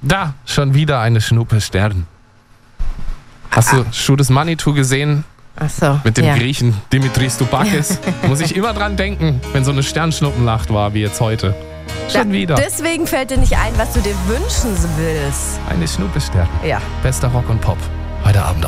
Da, schon wieder eine Schnuppe Stern. Hast du Shoot Manitou gesehen? Ach so. Mit dem ja. Griechen Dimitris Dubakis. Muss ich immer dran denken, wenn so eine Sternschnuppennacht war wie jetzt heute. Schon wieder. Deswegen fällt dir nicht ein, was du dir wünschen willst. Eine Schnuppe Stern. Ja. Bester Rock und Pop. Heute Abend.